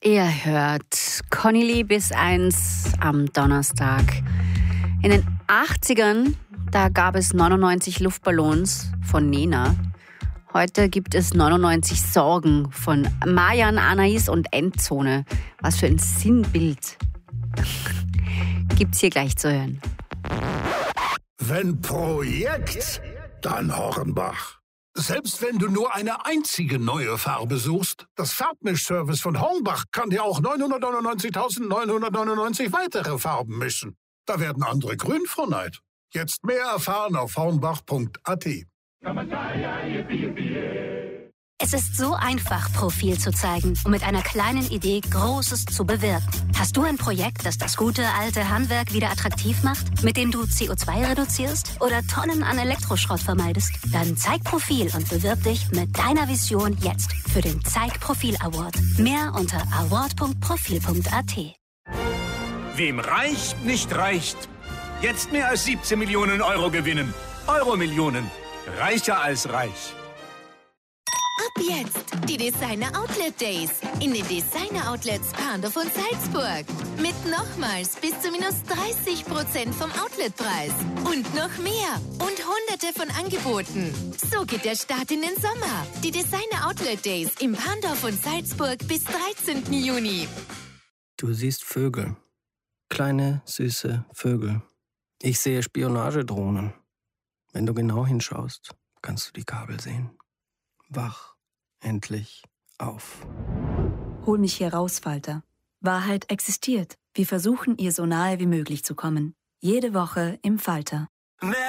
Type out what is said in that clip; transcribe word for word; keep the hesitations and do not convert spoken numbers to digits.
Ihr hört Conny bis eins am Donnerstag. In den achtzigern, da gab es neunundneunzig Luftballons von Nena. Heute gibt es neunundneunzig Sorgen von Marjan, Anais und Endzone. Was für ein Sinnbild gibt's hier gleich zu hören. Wenn Projekt, dann Hornbach. Selbst wenn du nur eine einzige neue Farbe suchst, das Farbmischservice von Hornbach kann dir auch neunhundertneunundneunzigtausendneunhundertneunundneunzig weitere Farben mischen. Da werden andere grün vor Neid. Jetzt mehr erfahren auf hornbach punkt a t. Es ist so einfach, Profil zu zeigen, um mit einer kleinen Idee Großes zu bewirken. Hast du ein Projekt, das das gute alte Handwerk wieder attraktiv macht, mit dem du C O zwei reduzierst oder Tonnen an Elektroschrott vermeidest? Dann zeig Profil und bewirb dich mit deiner Vision jetzt für den Zeig Profil Award. Mehr unter award punkt profil punkt a t. Wem reicht, nicht reicht. Jetzt mehr als siebzehn Millionen Euro gewinnen. Euro-Millionen. Reicher als reich. Ab jetzt die Designer Outlet Days in den Designer Outlets Parndorf und Salzburg. Mit nochmals bis zu minus dreißig Prozent vom Outletpreis. Und noch mehr. Und hunderte von Angeboten. So geht der Start in den Sommer. Die Designer Outlet Days im Parndorf und Salzburg bis dreizehnten Juni. Du siehst Vögel. Kleine, süße Vögel. Ich sehe Spionagedrohnen. Wenn du genau hinschaust, kannst du die Kabel sehen. Wach endlich auf. Hol mich hier raus, Falter. Wahrheit existiert. Wir versuchen, ihr so nahe wie möglich zu kommen. Jede Woche im Falter.